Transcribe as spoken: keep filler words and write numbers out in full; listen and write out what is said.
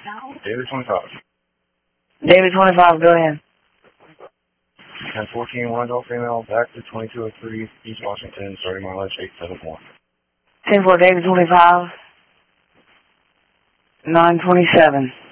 David twenty-five. David twenty-five, go ahead. ten fourteen, one adult female, back to twenty-two oh three, East Washington, starting mileage eight seven one. ten four, David twenty-five. nine twenty-seven.